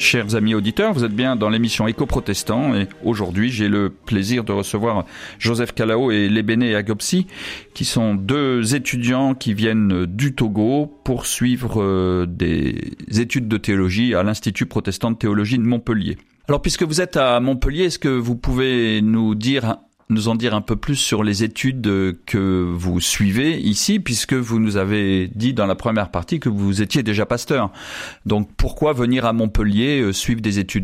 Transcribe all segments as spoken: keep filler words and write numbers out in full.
Chers amis auditeurs, vous êtes bien dans l'émission Éco-Protestant et aujourd'hui j'ai le plaisir de recevoir Joseph Kalao et Lebene Agopsi qui sont deux étudiants qui viennent du Togo pour suivre des études de théologie à l'Institut protestant de théologie de Montpellier. Alors puisque vous êtes à Montpellier, est-ce que vous pouvez nous dire... nous en dire un peu plus sur les études que vous suivez ici, puisque vous nous avez dit dans la première partie que vous étiez déjà pasteur. Donc pourquoi venir à Montpellier suivre des études ?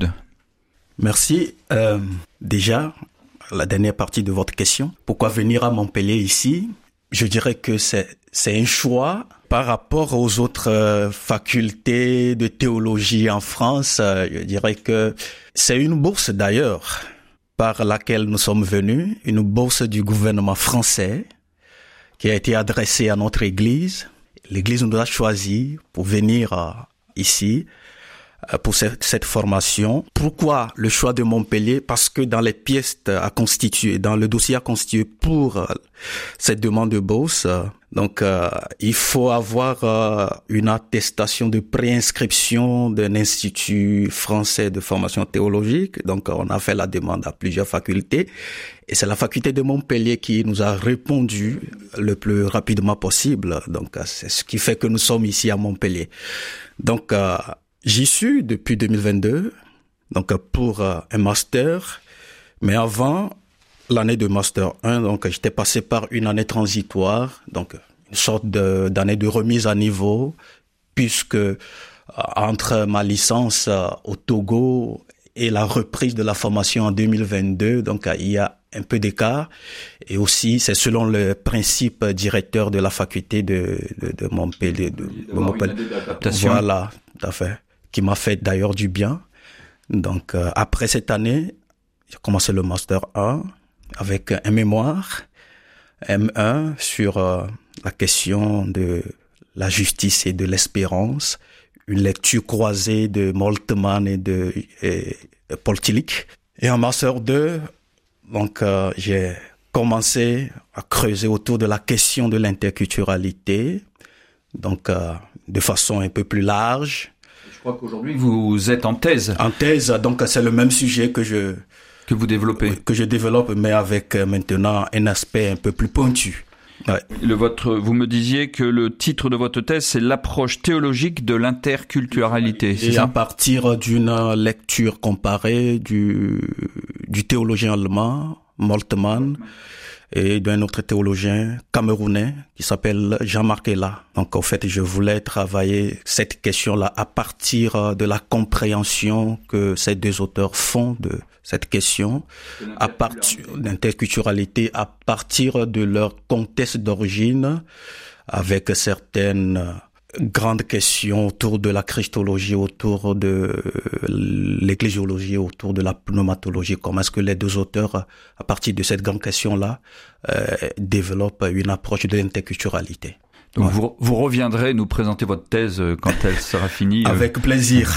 Merci. Euh, déjà, la dernière partie de votre question, pourquoi venir à Montpellier ici ? Je dirais que c'est, c'est un choix par rapport aux autres euh, facultés de théologie en France. Euh, je dirais que c'est une bourse d'ailleurs par laquelle nous sommes venus, une bourse du gouvernement français qui a été adressée à notre Église. L'Église nous a choisis pour venir euh, ici euh, pour cette, cette formation. Pourquoi le choix de Montpellier ? Parce que dans les pièces à constituer, dans le dossier à constituer pour euh, cette demande de bourse, euh, donc euh, il faut avoir euh, une attestation de préinscription d'un institut français de formation théologique. Donc on a fait la demande à plusieurs facultés et c'est la faculté de Montpellier qui nous a répondu le plus rapidement possible. Donc c'est ce qui fait que nous sommes ici à Montpellier. Donc euh, j'y suis depuis deux mille vingt-deux, donc pour euh, un master, mais avant l'année de Master un, donc j'étais passé par une année transitoire, donc une sorte de, d'année de remise à niveau, puisque euh, entre ma licence euh, au Togo et la reprise de la formation en deux mille vingt-deux, donc euh, il y a un peu d'écart, et aussi c'est selon le principe directeur de la faculté de, de, de Montpellier, de, de Montpellier. Voilà, tout à fait, qui m'a fait d'ailleurs du bien. Donc euh, après cette année, j'ai commencé le Master un, avec un mémoire, M un, sur euh, la question de la justice et de l'espérance, une lecture croisée de Moltmann et de et, et Paul Tillich. Et en Master deux, donc euh, j'ai commencé à creuser autour de la question de l'interculturalité, donc euh, de façon un peu plus large. Je crois qu'aujourd'hui vous êtes en thèse. En thèse, donc c'est le même sujet que je... Que vous développez. Que je développe, mais avec euh, maintenant un aspect un peu plus pointu. Ouais. Le votre, vous me disiez que le titre de votre thèse, c'est l'approche théologique de l'interculturalité. C'est Et ça ? à partir d'une lecture comparée du, du théologien allemand, Moltmann, et d'un autre théologien camerounais qui s'appelle Jean-Marc Ella. Donc, en fait, je voulais travailler cette question-là à partir de la compréhension que ces deux auteurs font de cette question, à partir d'interculturalité, à partir de leur contexte d'origine, avec certaines grandes questions autour de la christologie, autour de l'ecclésiologie, autour de la pneumatologie. Comment est-ce que les deux auteurs, à partir de cette grande question-là, euh, développent une approche de l'interculturalité. Donc ouais. vous, vous reviendrez nous présenter votre thèse quand elle sera finie. Avec euh... plaisir.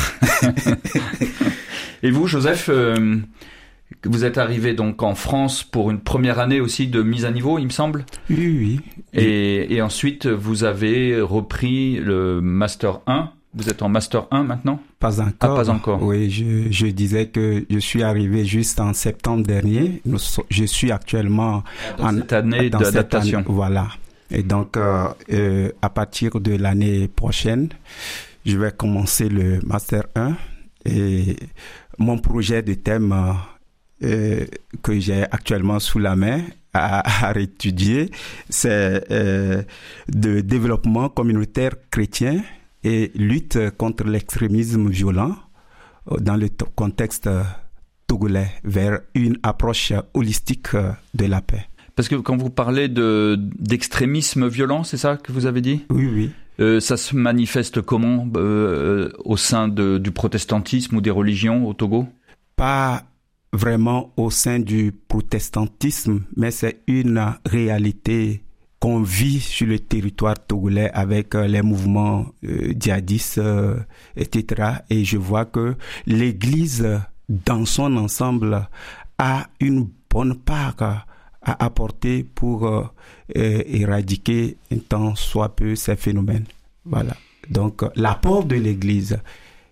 Et vous, Joseph, euh, vous êtes arrivé donc en France pour une première année aussi de mise à niveau, il me semble ? Oui, oui. Et, et ensuite, vous avez repris le Master un. Vous êtes en Master un maintenant ? Pas encore. Ah, pas encore. Oui, je, je disais que je suis arrivé juste en septembre dernier. Nous, je suis actuellement dans en cette année dans d'adaptation. Cette année, voilà. Et donc, euh, euh, à partir de l'année prochaine, je vais commencer le Master un. Et mon projet de thème euh, que j'ai actuellement sous la main à, à étudier, c'est euh, de développement communautaire chrétien et lutte contre l'extrémisme violent dans le t- contexte togolais vers une approche holistique de la paix. Parce que quand vous parlez de, d'extrémisme violent, c'est ça que vous avez dit ? Oui, oui. Euh, ça se manifeste comment euh, au sein de, du protestantisme ou des religions au Togo ? Pas vraiment au sein du protestantisme, mais c'est une réalité qu'on vit sur le territoire togolais avec euh, les mouvements euh, djihadistes, euh, et cetera. Et je vois que l'Église, dans son ensemble, a une bonne part à apporter pour euh, euh, éradiquer un tant soit peu ces phénomènes. Voilà. Donc, l'apport de l'Église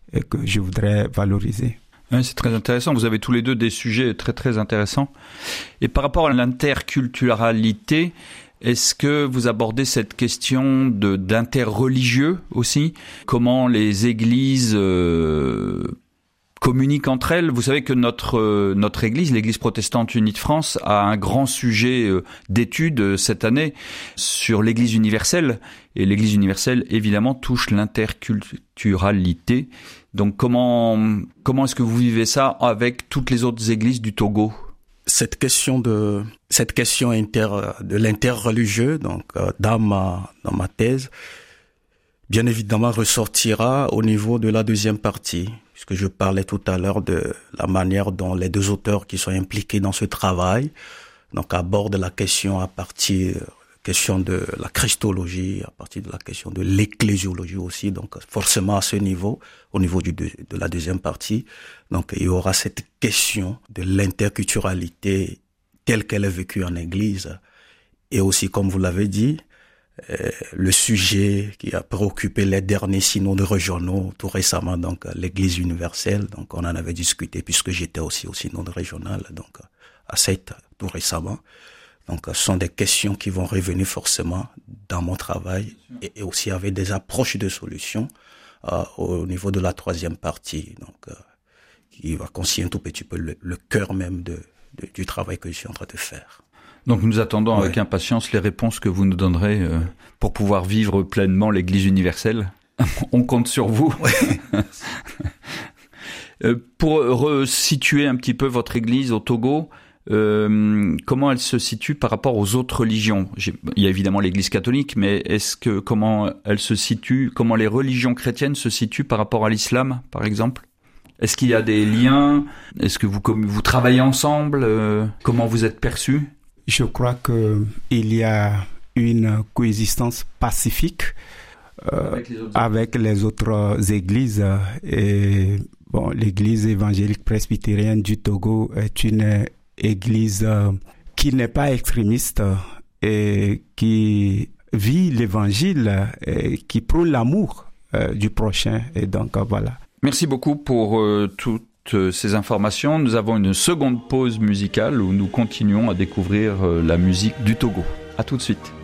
et que je voudrais valoriser. Oui, c'est très intéressant. Vous avez tous les deux des sujets très très intéressants. Et par rapport à l'interculturalité, est-ce que vous abordez cette question de, d'interreligieux aussi ? Comment les églises euh, communiquent entre elles ? Vous savez que notre euh, notre église, l'Église protestante unie de France, a un grand sujet euh, d'étude euh, cette année sur l'Église universelle. Et l'Église universelle, évidemment, touche l'interculturalité. Donc comment comment est-ce que vous vivez ça avec toutes les autres églises du Togo ? Cette question de cette question inter de l'interreligieux, donc euh, dans ma dans ma thèse, bien évidemment ressortira au niveau de la deuxième partie, puisque je parlais tout à l'heure de la manière dont les deux auteurs qui sont impliqués dans ce travail donc abordent la question à partir question de la christologie, à partir de la question de l'ecclésiologie aussi, donc forcément à ce niveau, au niveau du de, de la deuxième partie, donc il y aura cette question de l'interculturalité telle qu'elle est vécue en Église, et aussi comme vous l'avez dit, euh, le sujet qui a préoccupé les derniers synodes régionaux tout récemment, donc l'Église universelle, donc on en avait discuté puisque j'étais aussi au synode régional, donc à Sète tout récemment. Donc, ce sont des questions qui vont revenir forcément dans mon travail et, et aussi avec des approches de solutions euh, au niveau de la troisième partie, donc euh, qui va constituer un tout petit peu le, le cœur même de, de, du travail que je suis en train de faire. Donc, nous attendons ouais. avec impatience les réponses que vous nous donnerez euh, pour pouvoir vivre pleinement l'Église universelle. On compte sur vous. Ouais. euh, pour resituer un petit peu votre Église au Togo, Euh, comment elle se situe par rapport aux autres religions ? J'ai, il y a évidemment l'Église catholique, mais est-ce que comment elle se situe, comment les religions chrétiennes se situent par rapport à l'islam, par exemple ? Est-ce qu'il y a des liens ? Est-ce que vous vous travaillez ensemble ? euh, Comment vous êtes perçus ? Je crois que il y a une coexistence pacifique euh, avec, les autres... avec les autres églises et bon, l'Église évangélique presbytérienne du Togo est une Église euh, qui n'est pas extrémiste euh, et qui vit l'évangile et qui prône l'amour euh, du prochain. Et donc, euh, voilà. Merci beaucoup pour euh, toutes ces informations. Nous avons une seconde pause musicale où nous continuons à découvrir euh, la musique du Togo. À tout de suite.